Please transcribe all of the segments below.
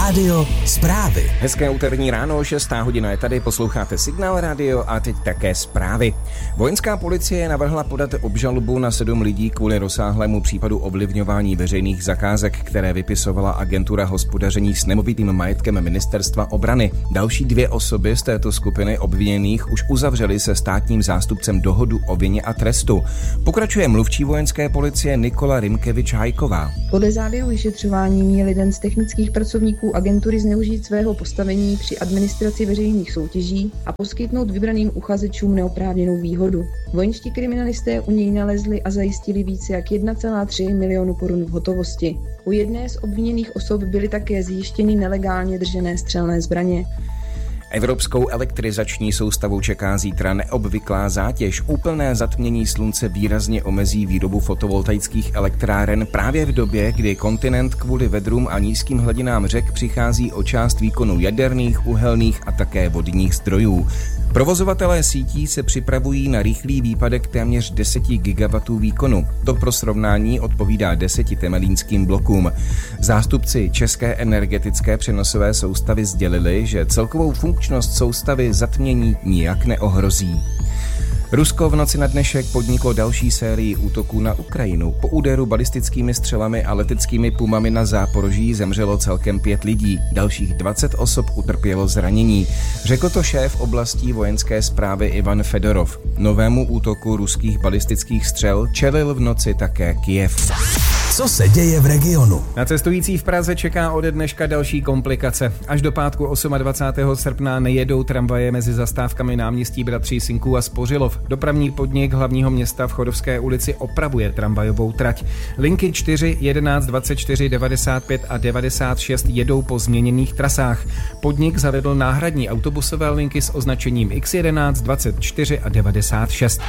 rádio zprávy. Hezké úterní ráno, 6. hodina je tady, posloucháte Signál rádio a teď také zprávy. Vojenská policie navrhla podat obžalobu na 7 lidí kvůli rozsáhlému případu ovlivňování veřejných zakázek, které vypisovala agentura hospodaření s nemovitým majetkem Ministerstva obrany. Další 2 osoby z této skupiny obviněných už uzavřely se státním zástupcem dohodu o vině a trestu. Pokračuje mluvčí vojenské policie Nikola Rimkevič-Hajková. Podle závěru vyšetřování měl jeden z technických pracovníků agentury zneužít svého postavení při administraci veřejných soutěží a poskytnout vybraným uchazečům neoprávněnou výhodu. Vojenští kriminalisté u něj nalezli a zajistili více jak 1,3 milionu korun v hotovosti. U jedné z obviněných osob byly také zjištěny nelegálně držené střelné zbraně. Evropskou elektrizační soustavu čeká zítra neobvyklá zátěž. Úplné zatmění slunce výrazně omezí výrobu fotovoltaických elektráren právě v době, kdy kontinent kvůli vedrům a nízkým hladinám řek přichází o část výkonu jaderných, uhelných a také vodních zdrojů. Provozovatelé sítí se připravují na rychlý výpadek téměř 10 gigawatů výkonu. To pro srovnání odpovídá 10 temelínským blokům. Zástupci České energetické přenosové soustavy sdělili, že celkovou funkčnost soustavy zatmění nijak neohrozí. Rusko v noci na dnešek podniklo další sérii útoků na Ukrajinu. Po úderu balistickými střelami a leteckými pumami na Záporoží zemřelo celkem 5 lidí. Dalších 20 osob utrpělo zranění. Řekl to šéf oblastí vojenské správy Ivan Fedorov. Novému útoku ruských balistických střel čelil v noci také Kyjev. Co se děje v regionu? Na cestující v Praze čeká ode dneška další komplikace. Až do pátku 28. srpna nejedou tramvaje mezi zastávkami náměstí Bratří Synků a Spořilov. Dopravní podnik hlavního města v Chodovské ulici opravuje tramvajovou trať. Linky 4, 11, 24, 95 a 96 jedou po změněných trasách. Podnik zavedl náhradní autobusové linky s označením X11, 24 a 96.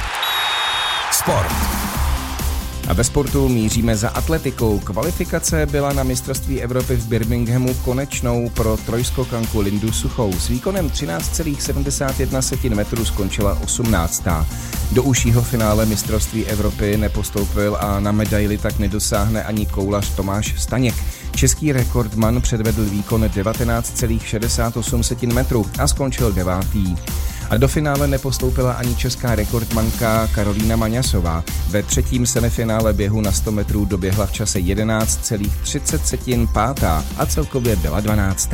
Sport. A ve sportu míříme za atletikou. Kvalifikace byla na mistrovství Evropy v Birminghamu konečnou pro trojskokanku Lindu Suchou. S výkonem 13,71 metru skončila 18. Do užšího finále mistrovství Evropy nepostoupil a na medaili tak nedosáhne ani koulař Tomáš Staněk. Český rekordman předvedl výkon 19,68 metru a skončil 9. A do finále nepostoupila ani česká rekordmanka Karolína Maňasová. Ve 3. semifinále běhu na 100 metrů doběhla v čase 11,30 a celkově byla 12.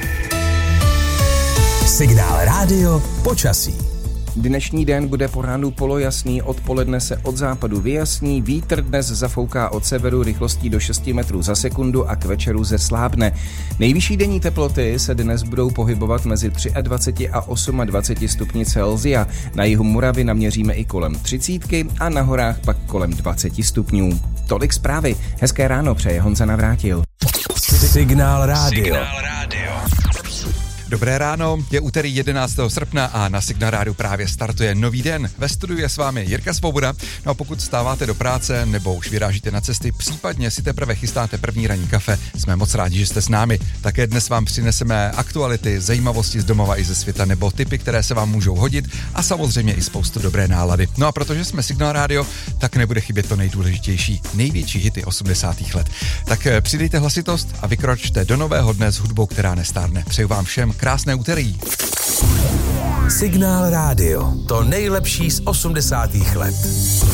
Signál rádio počasí. Dnešní den bude po ránu polojasný, odpoledne se od západu vyjasní, vítr dnes zafouká od severu rychlostí do 6 metrů za sekundu a k večeru zeslábne. Nejvyšší denní teploty se dnes budou pohybovat mezi 23 a 28 stupni Celsia. Na jihu Moravy naměříme i kolem 30 a na horách pak kolem 20 stupňů. Tolik zprávy. Hezké ráno přeje Honza Navrátil. Signál rádio. Dobré ráno, je úterý 11. srpna a na Signál rádiu právě startuje nový den. Ve studiu je s vámi Jirka Svoboda. No a pokud stáváte do práce nebo už vyrážíte na cesty, případně si teprve chystáte první ranní kafe, jsme moc rádi, že jste s námi. Také dnes vám přineseme aktuality, zajímavosti z domova i ze světa nebo tipy, které se vám můžou hodit a samozřejmě i spoustu dobré nálady. No a protože jsme Signál rádio, tak nebude chybět to nejdůležitější, největší hity 80. let. Tak přidejte hlasitost a vykročte do nového dne s hudbou, která nestárne. Přeju vám všem krásné úterý. Signál rádio. To nejlepší z 80. let.